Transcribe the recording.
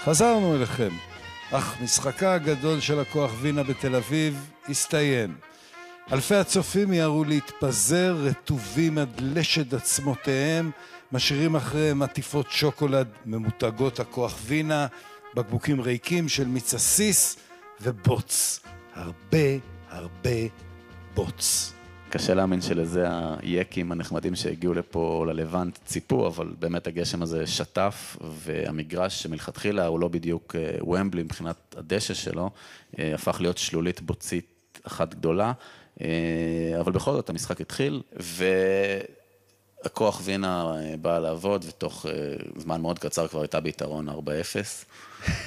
חזרנו אליכם, אך משחקה הגדול של הכוח וינה בתל אביב הסתיים. אלפי הצופים יראו להתפזר, רטובים עד לשד עצמותיהם, משאירים אחריהם עטיפות שוקולד ממותגות הכוח וינה, בקבוקים ריקים של מיץ עסיס ובוץ. הרבה בוץ. קשה להאמין שלזה היקים הנחמדים שהגיעו לפה ללבנט ציפו, אבל באמת הגשם הזה שטף, והמגרש שמלכתחילה הוא לא בדיוק ומבלי מבחינת הדשא שלו, הפך להיות שלולית בוצית אחת גדולה, אבל בכל זאת המשחק התחיל, והכוח וינה בא לעבוד, ותוך זמן מאוד קצר כבר הייתה ביתרון 4-0.